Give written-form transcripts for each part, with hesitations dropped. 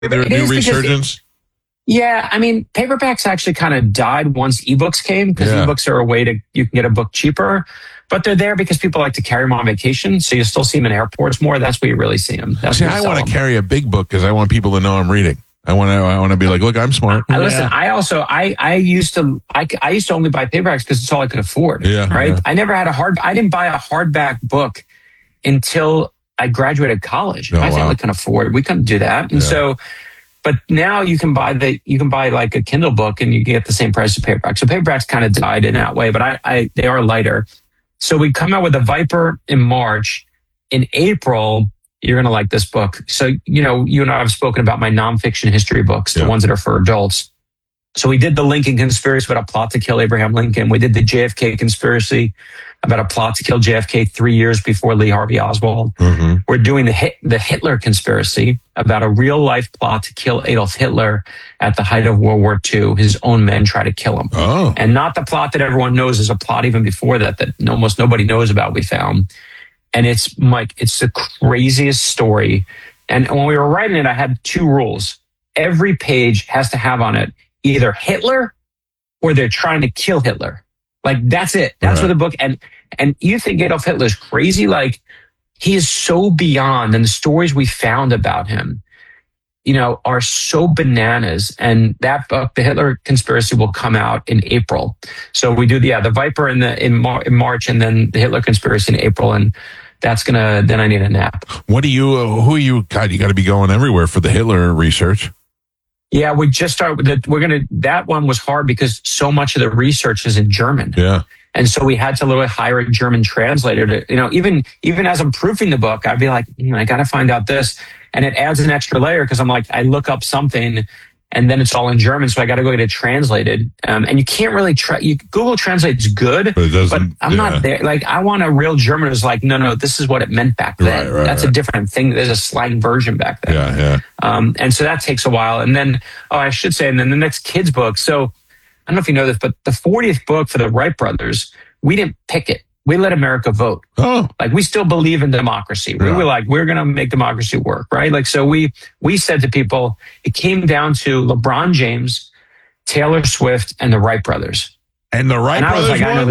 their new resurgence? Yeah, I mean, paperbacks actually kind of died once ebooks came, because ebooks are a way you can get a book cheaper. But they're there because people like to carry them on vacation, so you still see them in airports more. That's where you really see them. I want to carry a big book because I want people to know I'm reading. I want to be like, look, I'm smart. Listen, I used to only buy paperbacks because it's all I could afford. Yeah, right. Yeah. I didn't buy a hardback book until I graduated college. My family couldn't afford it. We couldn't do that, and so. But now you can buy like a Kindle book and you get the same price as paperback. So paperbacks kind of died in that way, but they are lighter. So we come out with the Viper in March. In April, you're going to like this book. So, you and I have spoken about my nonfiction history books, the ones that are for adults. So we did the Lincoln Conspiracy about a plot to kill Abraham Lincoln. We did the JFK Conspiracy about a plot to kill JFK 3 years before Lee Harvey Oswald. Mm-hmm. We're doing the Hitler Conspiracy about a real life plot to kill Adolf Hitler at the height of World War II. His own men try to kill him. Oh. And not the plot that everyone knows. Is a plot even before that almost nobody knows about, we found. And it's the craziest story. And when we were writing it, I had two rules. Every page has to have on it either Hitler or they're trying to kill Hitler. Like, that's it. That's what the book, and you think Adolf Hitler is crazy? Like, he is so beyond, and the stories we found about him, are so bananas. And that book, The Hitler Conspiracy, will come out in April. So we do the Viper in March, and then The Hitler Conspiracy in April, and then I need a nap. Who are you? God, you got to be going everywhere for the Hitler research. Yeah, we just started with that one was hard because so much of the research is in German. Yeah. And so we had to literally hire a German translator to, even as I'm proofing the book, I'd be like, I got to find out this. And it adds an extra layer because I'm like, I look up something and then it's all in German. So I got to go get it translated. And you can't really Google Translate's good, but I'm not there. Like, I want a real German who's like, no, this is what it meant back then. That's a different thing. There's a slang version back then. Yeah. And so that takes a while. And then, and then the next kid's book. So I don't know if you know this, but the 40th book for the Wright brothers, we didn't pick it. We let America vote. Oh. Like, we still believe in democracy. We were like, we're going to make democracy work, right? Like, so we said to people, it came down to LeBron James, Taylor Swift, and the Wright brothers. And the Wright brothers won? I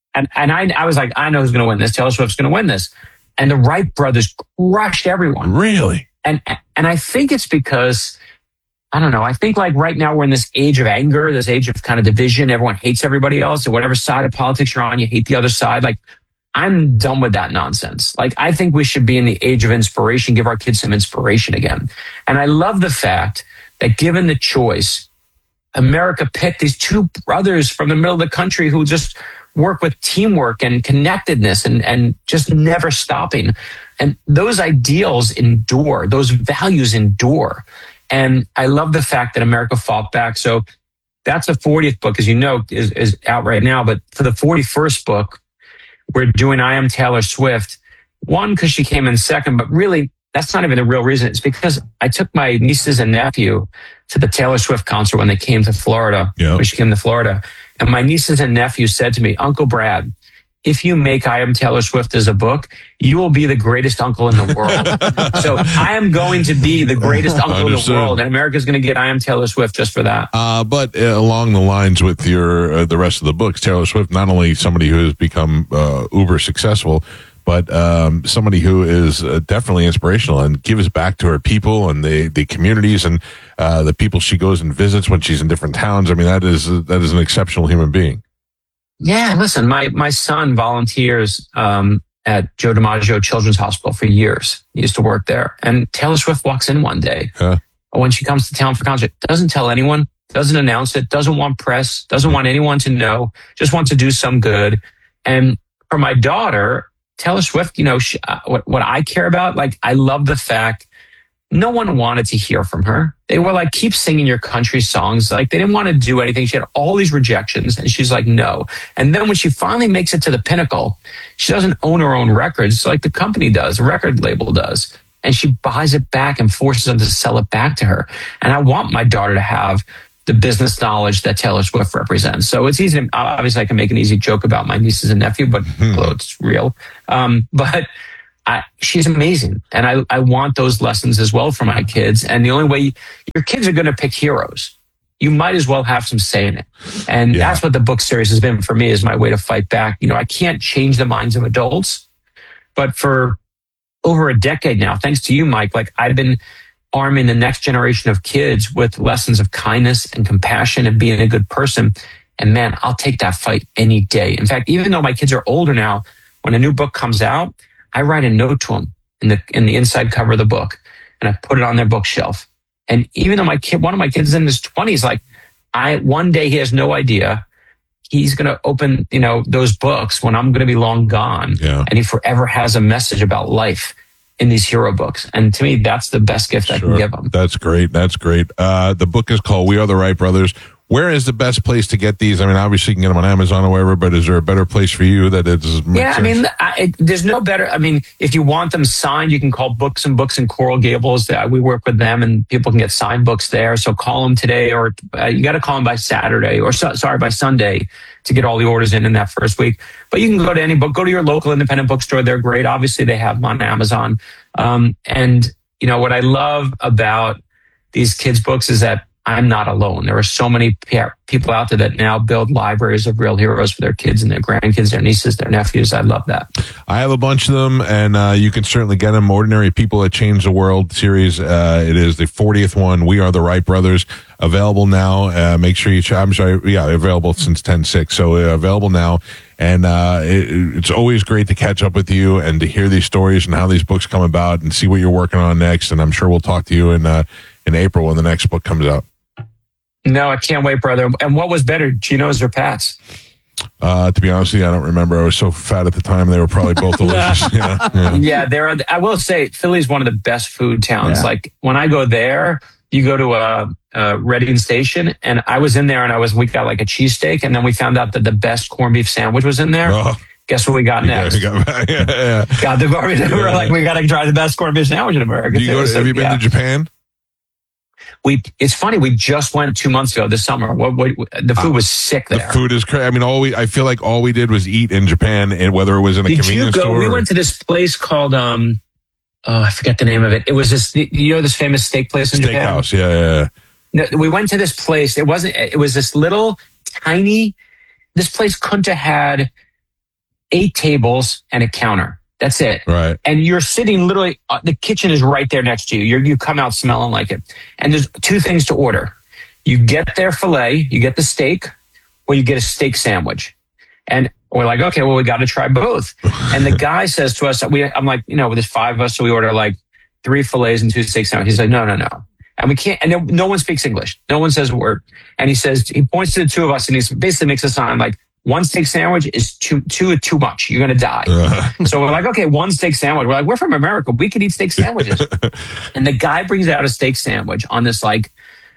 was like, I know who's going to win this. Taylor Swift's going to win this. And the Wright brothers crushed everyone. Really? And I think it's because, I don't know. I think like right now we're in this age of anger, this age of kind of division. Everyone hates everybody else. So whatever side of politics you're on, you hate the other side. Like, I'm done with that nonsense. Like, I think we should be in the age of inspiration, give our kids some inspiration again. And I love the fact that given the choice, America picked these two brothers from the middle of the country who just work with teamwork and connectedness and just never stopping. And those ideals endure, those values endure. And I love the fact that America fought back. So that's the 40th book, as you know, is out right now. But for the 41st book, we're doing I Am Taylor Swift. One, because she came in second, but really, that's not even the real reason. It's because I took my nieces and nephew to the Taylor Swift concert when they came to Florida, when she came to Florida. And my nieces and nephew said to me, Uncle Brad, if you make I Am Taylor Swift as a book, you will be the greatest uncle in the world. So I am going to be the greatest uncle in the world, and America's going to get I Am Taylor Swift just for that. But along the lines with your the rest of the books, Taylor Swift, not only somebody who has become uber successful, but somebody who is definitely inspirational and gives back to her people and the communities and the people she goes and visits when she's in different towns. I mean, that is an exceptional human being. Yeah, listen, my son volunteers at Joe DiMaggio Children's Hospital for years. He used to work there. And Taylor Swift walks in one day when she comes to town for concert, doesn't tell anyone, doesn't announce it, doesn't want press, doesn't want anyone to know, just wants to do some good. And for my daughter, Taylor Swift, what I care about, like, I love the fact no one wanted to hear from her. They were like, keep singing your country songs. Like, they didn't want to do anything. She had all these rejections and she's like, no. And then when she finally makes it to the pinnacle, she doesn't own her own records like the company does, the record label does. And she buys it back and forces them to sell it back to her. And I want my daughter to have the business knowledge that Taylor Swift represents. So it's easy. Obviously, I can make an easy joke about my nieces and nephew, but it's real. But she's amazing. And I want those lessons as well for my kids. And the only way your kids are going to pick heroes, you might as well have some say in it. And that's what the book series has been for me, is my way to fight back. You know, I can't change the minds of adults, but for over a decade now, thanks to you, Mike, like I've been arming the next generation of kids with lessons of kindness and compassion and being a good person. And man, I'll take that fight any day. In fact, even though my kids are older now, when a new book comes out, I write a note to them in the inside cover of the book, and I put it on their bookshelf. And even though one of my kids is in his 20s, like one day he has no idea he's going to open, you know, those books when I'm going to be long gone. Yeah. And he forever has a message about life in these hero books. And to me, that's the best gift I can give them. That's great. That's great. The book is called We Are the Wright Brothers. Where is the best place to get these? I mean, obviously you can get them on Amazon or wherever, but is there a better place for you that it's? Yeah, I mean, there's no better. I mean, if you want them signed, you can call Books and Books in Coral Gables. We work with them, and people can get signed books there. So call them today, or you got to call them by Saturday, or by Sunday, to get all the orders in that first week. But you can go to any book, go to your local independent bookstore. They're great. Obviously, they have them on Amazon. And you know what I love about these kids' books is that I'm not alone. There are so many people out there that now build libraries of real heroes for their kids and their grandkids, their nieces, their nephews. I love that. I have a bunch of them, and you can certainly get them. Ordinary People That Change the World series. It is the 40th one. We Are the Wright Brothers. Available now. Make sure you check. I'm sorry. Yeah, available since 10/6. So available now. And it's always great to catch up with you and to hear these stories and how these books come about and see what you're working on next. And I'm sure we'll talk to you in April when the next book comes out. No, I can't wait, brother. And what was better, Geno's or Pat's? To be honest with you, I don't remember. I was so fat at the time. They were probably both delicious. Yeah, I will say, Philly's one of the best food towns. Yeah. Like when I go there, you go to Reading Station, and I was in there, and we got like a cheesesteak, and then we found out that the best corned beef sandwich was in there. Oh. Guess what we got next? Got the barbecue. We were like, we got to try the best corned beef sandwich in America. Have you been to Japan? It's funny. We just went 2 months ago this summer. The food was sick there. The food is crazy. I mean, I feel like all we did was eat in Japan, and whether it was in a convenience store. We went to this place called I forget the name of it. It was this famous steak place in Japan. Steakhouse. Yeah. No, we went to this place. It was this little tiny. This place couldn't have had 8 tables and a counter. That's it. Right. And you're sitting literally, the kitchen is right there next to you. You come out smelling like it. And there's 2 things to order. You get their filet, you get the steak, or you get a steak sandwich. And we're like, okay, well, we got to try both. And the guy says to us, I'm like, there's 5 of us, so we order like 3 fillets and 2 steak sandwiches. He's like, no. And we can't, and no one speaks English. No one says a word. And he points to the 2 of us, and he basically makes a sign like, 1 steak sandwich is too much. You're going to die. So we're like, okay, 1 steak sandwich. We're like, we're from America. We can eat steak sandwiches. And the guy brings out a steak sandwich on this like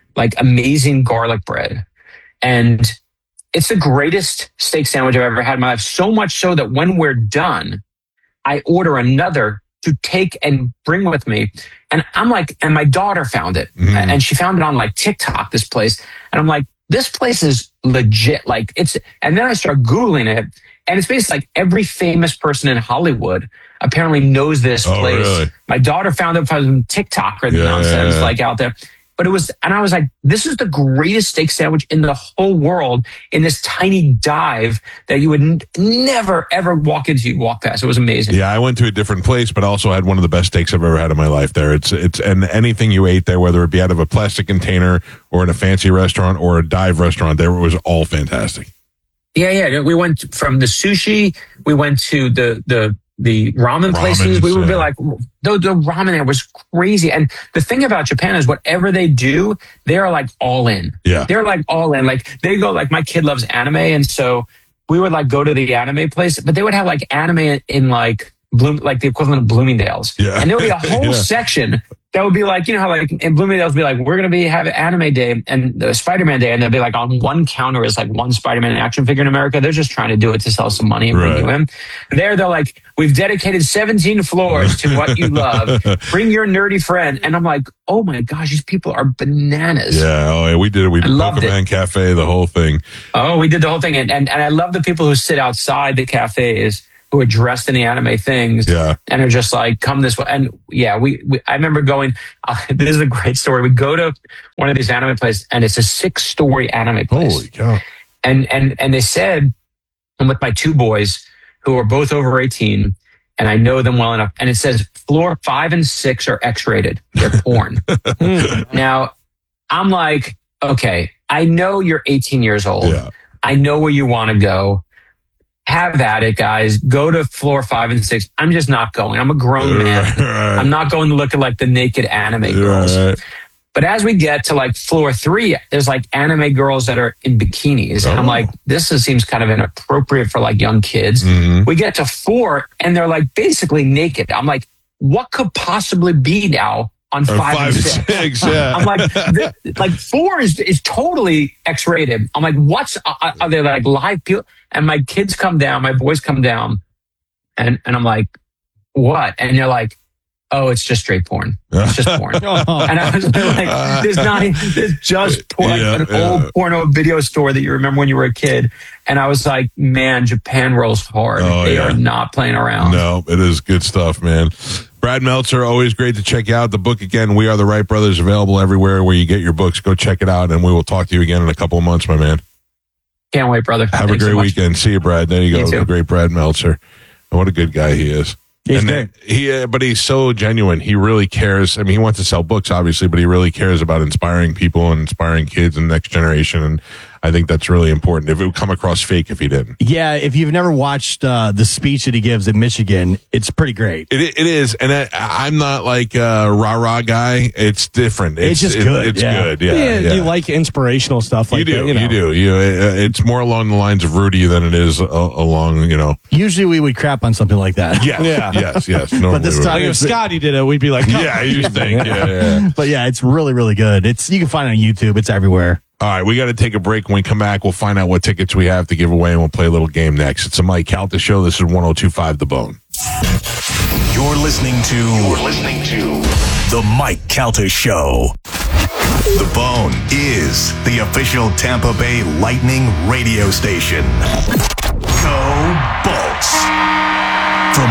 amazing garlic bread. And it's the greatest steak sandwich I've ever had in my life. So much so that when we're done, I order another to take and bring with me. And I'm like, and my daughter found it. And she found it on like TikTok, this place. And I'm like, this place is legit. And then I start Googling it, and it's basically like every famous person in Hollywood apparently knows this place. Really? My daughter found it from TikTok or nonsense like out there. But I was like, this is the greatest steak sandwich in the whole world in this tiny dive that you would never, ever walk into. You walk past. It was amazing. Yeah, I went to a different place, but also had one of the best steaks I've ever had in my life there. And anything you ate there, whether it be out of a plastic container or in a fancy restaurant or a dive restaurant, there, it was all fantastic. Yeah. We went from the sushi. We went to the ramen places. We would be like, the ramen there was crazy. And the thing about Japan is whatever they do, they're like all in. Yeah. They're like all in. Like they go, like my kid loves anime. And so we would like go to the anime place, but they would have like anime in like like the equivalent of Bloomingdale's. Yeah. And there would be a whole section that would be like, how like in Bloomingdale's be like, we're going to have anime day and the Spider-Man day. And they'll be like on one counter is like 1 Spider-Man action figure in America. They're just trying to do it to sell some money and bring you in. They're like, we've dedicated 17 floors to what you love. Bring your nerdy friend. And I'm like, oh my gosh, these people are bananas. Yeah. We did it. We did Pokemon Cafe, the whole thing. Oh, we did the whole thing. And I love the people who sit outside the cafes who are dressed in the anime things and are just like, come this way. And yeah, I remember going, this is a great story. We go to one of these anime places and it's a 6-story anime place. Holy cow. And they said, I'm with my 2 boys who are both over 18 and I know them well enough. And it says floor 5 and 6 are X-rated. They're porn. Now I'm like, okay, I know you're 18 years old. Yeah. I know where you want to go. Have at it, guys. Go to floor 5 and 6. I'm just not going. I'm a grown man. Right. I'm not going to look at like the naked anime girls. Right. But as we get to like floor 3, there's like anime girls that are in bikinis. And I'm like, this seems kind of inappropriate for like young kids. Mm-hmm. We get to 4 and they're like basically naked. I'm like, what could possibly be now on 5 and 6? Yeah. I'm like 4 is totally X-rated. I'm like, are they like live people? And my kids come down, my boys come down, and I'm like, what? And they're like, oh, it's just straight porn. It's just porn. And I was like, there's just porn, old porno video store that you remember when you were a kid. And I was like, man, Japan rolls hard. They are not playing around. No, it is good stuff, man. Brad Meltzer, always great to check out. The book, again, We Are the Wright Brothers, available everywhere where you get your books. Go check it out, and we will talk to you again in a couple of months, my man. Can't wait, brother. Have a great weekend. See you, Brad. There you go. The great Brad Meltzer. And what a good guy he is. But he's so genuine. He really cares. I mean, he wants to sell books, obviously, but he really cares about inspiring people and inspiring kids and the next generation. And I think that's really important. If it would come across fake if he didn't. Yeah, if you've never watched the speech that he gives in Michigan, it's pretty great. It is. And I'm not like a rah-rah guy. It's different. It's just good. It's good. Yeah. You like inspirational stuff like that. You do. It's more along the lines of Rudy than it is along, Usually we would crap on something like that. Yes. But this time, if Scotty did it, we'd be like, yeah, you think. Yeah. But yeah, it's really, really good. You can find it on YouTube. It's everywhere. All right, we got to take a break. When we come back, we'll find out what tickets we have to give away, and we'll play a little game next. It's the Mike Calta Show. This is 102.5 The Bone. You're listening to The Mike Calta Show. The Bone is the official Tampa Bay Lightning radio station. Go Bolts. From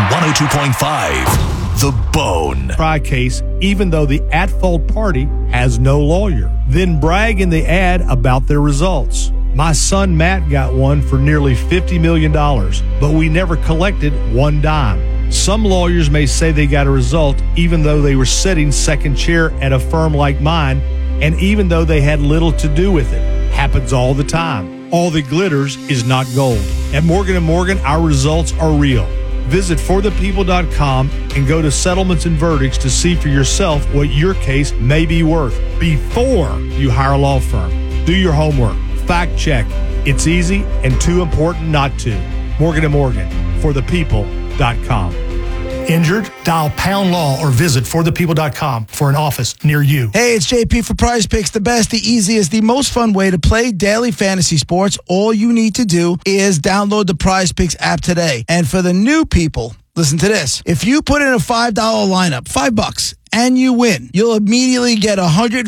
102.5 The Bone. Try case, even though the at-fault party has no lawyer. Then brag in the ad about their results. My son Matt got one for nearly $50 million, but we never collected one dime. Some lawyers may say they got a result even though they were sitting second chair at a firm like mine, and even though they had little to do with it. Happens all the time. All that glitters is not gold. At Morgan & Morgan, our results are real. Visit forthepeople.com and go to settlements and verdicts to see for yourself what your case may be worth before you hire a law firm. Do your homework. Fact check. It's easy and too important not to. Morgan & Morgan, forthepeople.com. Injured? Dial pound law or visit forthepeople.com for an office near you. Hey, it's JP for Prize Picks, the best, the easiest, the most fun way to play daily fantasy sports. All you need to do is download the Prize Picks app today. And for the new people, listen to this. If you put in a $5 lineup, $5, and you win, you'll immediately get $150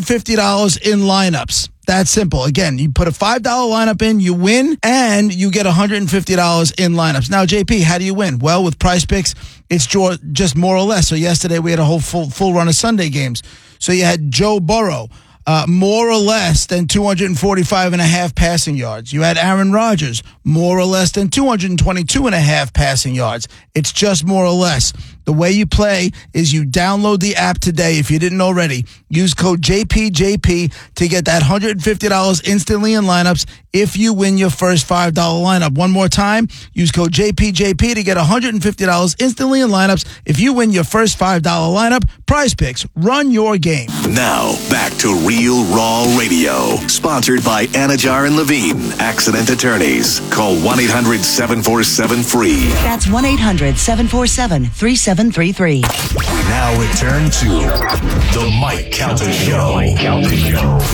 in lineups. That's simple. Again, you put a $5 lineup in, you win, and you get $150 in lineups. Now, JP, how do you win? Well, with Prize Picks, it's just more or less. So yesterday we had a whole full run of Sunday games. So you had Joe Burrow, more or less than 245.5 passing yards. You had Aaron Rodgers, more or less than 222.5 passing yards. It's just more or less. The way you play is you download the app today if you didn't already. Use code JPJP to get that $150 instantly in lineups if you win your first $5 lineup. One more time, use code JPJP to get $150 instantly in lineups if you win your first $5 lineup. Prize Picks, run your game. Now, back to Real Raw Radio, sponsored by Anajar and Levine, accident attorneys. Call 1-800-747-FREE. That's 1-800-747-3733. We now return to The Mike Calta Show.